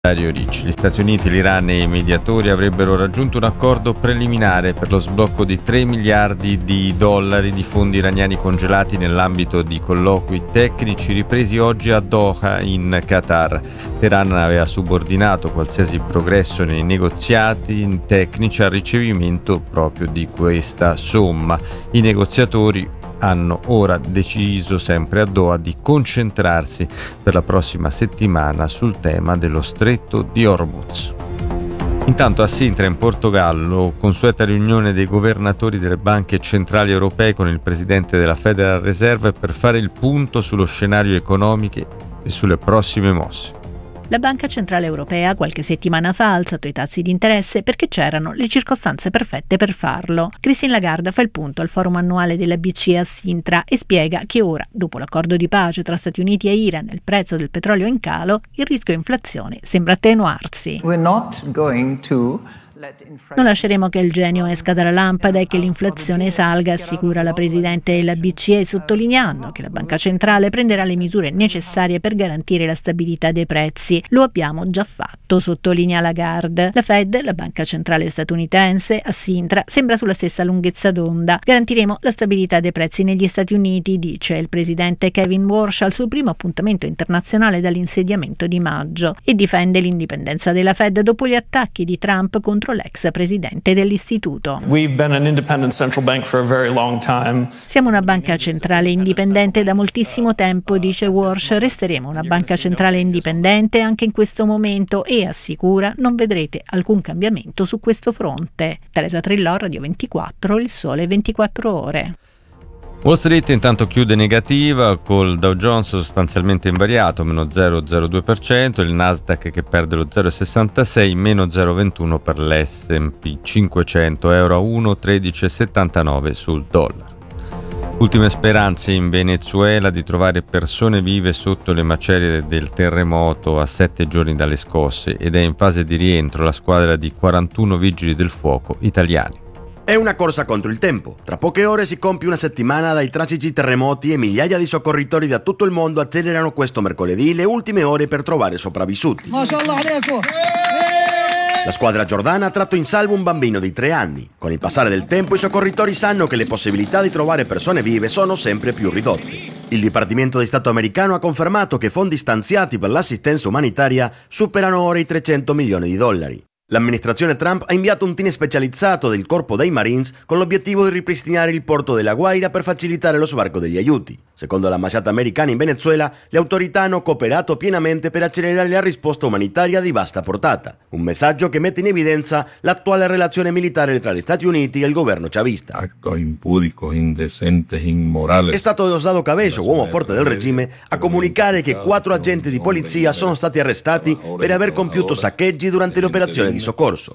Dario Ricci. Gli Stati Uniti, l'Iran e i mediatori avrebbero raggiunto un accordo preliminare per lo sblocco di 3 miliardi di dollari di fondi iraniani congelati nell'ambito di colloqui tecnici ripresi oggi a Doha in Qatar. Teheran aveva subordinato qualsiasi progresso nei negoziati tecnici al ricevimento proprio di questa somma. I negoziatori hanno ora deciso, sempre a Doha, di concentrarsi per la prossima settimana sul tema dello stretto di Hormuz. Intanto a Sintra, in Portogallo, consueta riunione dei governatori delle banche centrali europee con il presidente della Federal Reserve per fare il punto sullo scenario economico e sulle prossime mosse. La Banca Centrale Europea qualche settimana fa ha alzato i tassi di interesse perché c'erano le circostanze perfette per farlo. Christine Lagarde fa il punto al forum annuale della BCE a Sintra e spiega che ora, dopo l'accordo di pace tra Stati Uniti e Iran e il prezzo del petrolio in calo, il rischio inflazione sembra attenuarsi. Non lasceremo che il genio esca dalla lampada e che l'inflazione salga, assicura la Presidente della BCE, sottolineando che la Banca Centrale prenderà le misure necessarie per garantire la stabilità dei prezzi. Lo abbiamo già fatto, sottolinea Lagarde. La Fed, la Banca Centrale statunitense, a Sintra, sembra sulla stessa lunghezza d'onda. Garantiremo la stabilità dei prezzi negli Stati Uniti, dice il Presidente Kevin Warsh al suo primo appuntamento internazionale dall'insediamento di maggio, e difende l'indipendenza della Fed dopo gli attacchi di Trump contro l'ex presidente dell'istituto. Siamo una banca centrale indipendente da moltissimo tempo, dice Warsh. Resteremo una banca centrale indipendente anche in questo momento e, assicura, non vedrete alcun cambiamento su questo fronte. Teresa Trillò, Radio 24, Il Sole 24 Ore. Wall Street intanto chiude negativa, col Dow Jones sostanzialmente invariato, meno 0,02%, il Nasdaq che perde lo 0,66%, meno 0,21% per l'S&P 500, euro a 1,1379 sul dollaro. Ultime speranze in Venezuela di trovare persone vive sotto le macerie del terremoto a 7 giorni dalle scosse, ed è in fase di rientro la squadra di 41 vigili del fuoco italiani. È una corsa contro il tempo. Tra poche ore si compie una settimana dai tragici terremoti e migliaia di soccorritori da tutto il mondo accelerano questo mercoledì le ultime ore per trovare sopravvissuti. La squadra giordana ha tratto in salvo un bambino di 3 anni. Con il passare del tempo i soccorritori sanno che le possibilità di trovare persone vive sono sempre più ridotte. Il Dipartimento di Stato americano ha confermato che fondi stanziati per l'assistenza umanitaria superano ora i 300 milioni di dollari. L'amministrazione Trump ha inviato un team specializzato del Corpo dei Marines con l'obiettivo di ripristinare il porto della Guaira per facilitare lo sbarco degli aiuti. Secondo l'ambasciata americana in Venezuela, le autorità hanno cooperato pienamente per accelerare la risposta umanitaria di vasta portata. Un messaggio che mette in evidenza l'attuale relazione militare tra gli Stati Uniti e il governo chavista. Actos impúdicos, indecentes, inmorales. È stato Diosdado Cabello, uomo forte del regime, a comunicare che 4 agenti di polizia sono stati arrestati per aver compiuto saccheggi durante le operazioni di soccorso.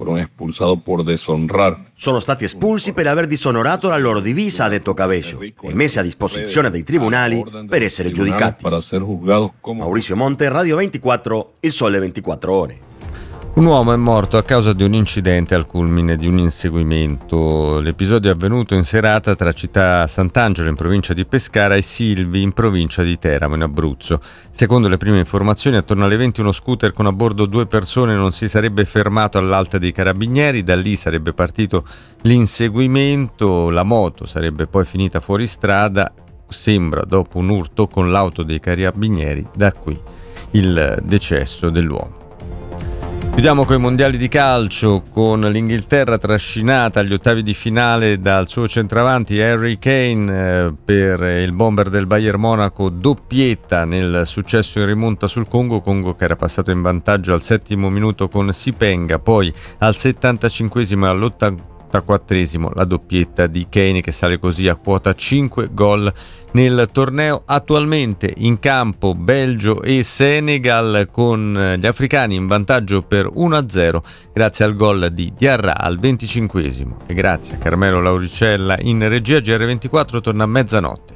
Sono stati espulsi per aver disonorato la loro divisa, ha detto Cabello, e messi a disposizione dei tribunali per essere giudicati. Maurizio Monte, Radio 24, Il Sole 24 Ore. Un uomo è morto a causa di un incidente al culmine di un inseguimento. L'episodio è avvenuto in serata tra città Sant'Angelo in provincia di Pescara e Silvi in provincia di Teramo in Abruzzo. Secondo le prime informazioni, attorno alle 20 uno scooter con a bordo 2 persone non si sarebbe fermato all'Alta dei Carabinieri, da lì sarebbe partito l'inseguimento, la moto sarebbe poi finita fuori strada, sembra dopo un urto con l'auto dei Carabinieri, da qui il decesso dell'uomo. Chiudiamo con i mondiali di calcio, con l'Inghilterra trascinata agli ottavi di finale dal suo centravanti Harry Kane per il bomber del Bayern Monaco, doppietta nel successo in rimonta sul Congo che era passato in vantaggio al 7° minuto con Sipenga, poi al 75esimo e all'84esimo la doppietta di Kane che sale così a quota 5 gol nel torneo. Attualmente in campo Belgio e Senegal, con gli africani in vantaggio per 1-0 grazie al gol di Diarra al 25esimo, e grazie a Carmelo Lauricella in regia. GR24 torna a mezzanotte.